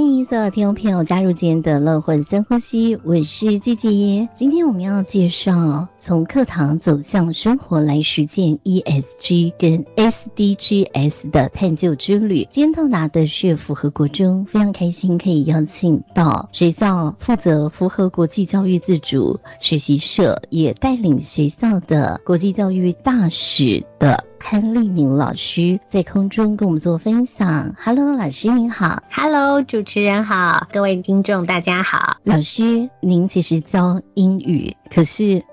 欢迎所有听众朋友加入今天的乐混深呼吸，我是季季。今天我们要介绍从课堂走向生活来实践 ESG 跟 SDGs 的探究之旅。今天到达的是福和国中，非常开心可以邀请到学校负责福和国际教育自主实习社，也带领学校的国际教育大使的潘丽明老师在空中跟我们做分享。 Hello 老师您好。 Hello 主持人好，各位听众大家好。 老师您其实教英语，可是